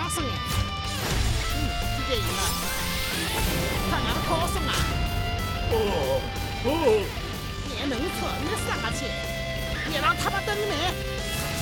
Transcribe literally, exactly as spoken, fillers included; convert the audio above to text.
上升哎。嗯，直接赢了。看俺高升啊！ 哦哦， 你能存上去，你让他把灯没？